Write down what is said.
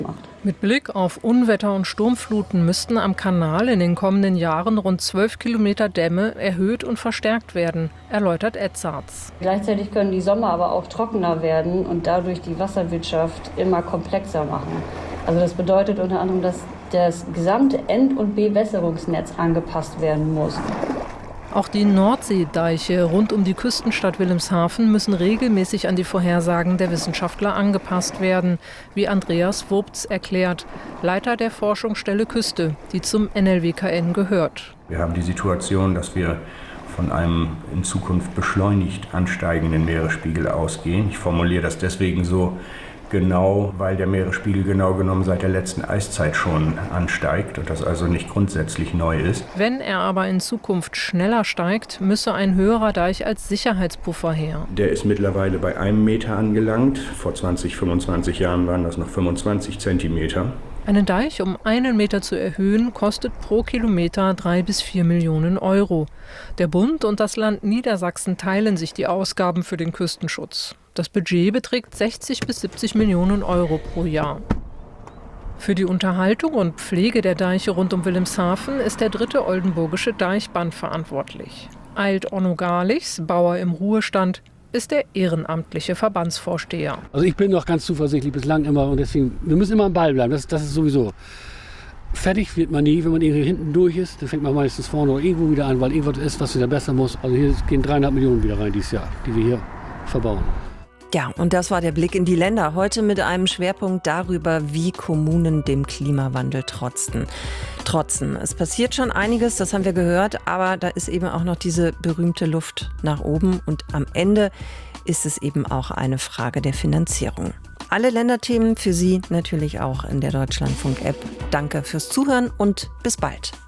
Mit Blick auf Unwetter und Sturmfluten müssten am Kanal in den kommenden Jahren rund 12 Kilometer Dämme erhöht und verstärkt werden, erläutert Edzards. Gleichzeitig können die Sommer aber auch trockener werden und dadurch die Wasserwirtschaft immer komplexer machen. Also das bedeutet unter anderem, dass das gesamte End- und Bewässerungsnetz angepasst werden muss. Auch die Nordseedeiche rund um die Küstenstadt Wilhelmshaven müssen regelmäßig an die Vorhersagen der Wissenschaftler angepasst werden, wie Andreas Wobz erklärt, Leiter der Forschungsstelle Küste, die zum NLWKN gehört. Wir haben die Situation, dass wir von einem in Zukunft beschleunigt ansteigenden Meeresspiegel ausgehen. Ich formuliere das deswegen so genau, weil der Meeresspiegel genau genommen seit der letzten Eiszeit schon ansteigt und das also nicht grundsätzlich neu ist. Wenn er aber in Zukunft schneller steigt, müsse ein höherer Deich als Sicherheitspuffer her. Der ist mittlerweile bei 1 Meter angelangt. Vor 20, 25 Jahren waren das noch 25 Zentimeter. Einen Deich um 1 Meter zu erhöhen, kostet pro Kilometer 3 bis 4 Millionen Euro. Der Bund und das Land Niedersachsen teilen sich die Ausgaben für den Küstenschutz. Das Budget beträgt 60 bis 70 Millionen Euro pro Jahr. Für die Unterhaltung und Pflege der Deiche rund um Wilhelmshaven ist der 3. Oldenburgische Deichband verantwortlich. Eilt Onno Garlichs, Bauer im Ruhestand, ist der ehrenamtliche Verbandsvorsteher. Also ich bin noch ganz zuversichtlich bislang immer und deswegen, wir müssen immer am Ball bleiben, das ist sowieso. Fertig wird man nie, wenn man irgendwie hinten durch ist, dann fängt man meistens vorne oder irgendwo wieder an, weil irgendwas ist, was wieder besser muss. Also hier gehen 3,5 Millionen wieder rein dieses Jahr, die wir hier verbauen. Ja, und das war der Blick in die Länder. Heute mit einem Schwerpunkt darüber, wie Kommunen dem Klimawandel trotzen. Es passiert schon einiges, das haben wir gehört, aber da ist eben auch noch diese berühmte Luft nach oben. Und am Ende ist es eben auch eine Frage der Finanzierung. Alle Länderthemen für Sie natürlich auch in der Deutschlandfunk-App. Danke fürs Zuhören und bis bald.